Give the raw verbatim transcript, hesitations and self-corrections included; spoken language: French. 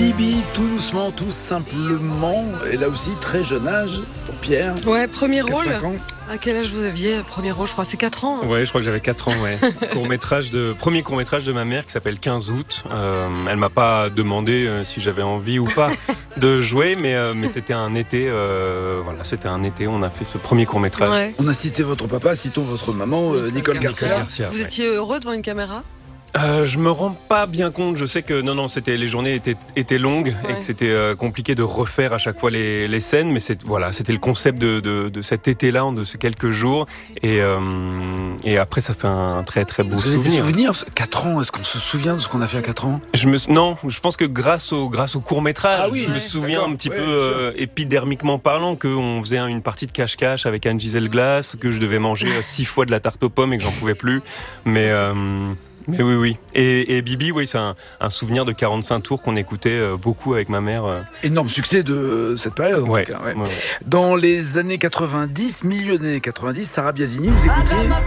Bibi, tout doucement, tout simplement. Et là aussi, très jeune âge pour Pierre. Ouais, premier rôle. quatre cinq ans. À quel âge vous aviez premier rôle? Je crois c'est quatre ans. Hein. Ouais, je crois que j'avais quatre ans, ouais. court-métrage de, premier court-métrage de ma mère qui s'appelle quinze août. Euh, elle m'a pas demandé euh, si j'avais envie ou pas de jouer, mais, euh, mais c'était un été, euh, voilà, c'était un été, on a fait ce premier court-métrage. Ouais. On a cité votre papa, citons votre maman, euh, Nicole Garcia. Garcia. Garcia, Vous ouais. étiez heureux devant une caméra? Euh, je me rends pas bien compte. Je sais que non, non, c'était les journées étaient étaient longues Ouais. et que c'était euh, compliqué de refaire à chaque fois les, les scènes. Mais c'est voilà, c'était le concept de, de, de cet été-là, de ces quelques jours. Et euh, et après, ça fait un très très beau Vous avez des souvenir. souvenirs quatre ans, est-ce qu'on se souvient de ce qu'on a fait à quatre ans? Je me non, je pense que grâce au grâce au court métrage, Ah oui, je me ouais, souviens d'accord, un petit ouais, peu bien sûr. euh, épidermiquement parlant qu'on faisait une partie de cache-cache avec Anne-Gisèle Glass, que je devais manger euh, six fois de la tarte aux pommes et que j'en pouvais plus. Mais euh, Mais oui, oui. Et, et Bibi, oui, c'est un, un souvenir de quarante-cinq tours qu'on écoutait euh, beaucoup avec ma mère. Euh. Énorme succès de cette période, en Ouais, tout cas. Ouais. ouais, ouais. Dans les années quatre-vingt-dix, milieu des années quatre-vingt-dix, Sarah Biasini, vous écoutiez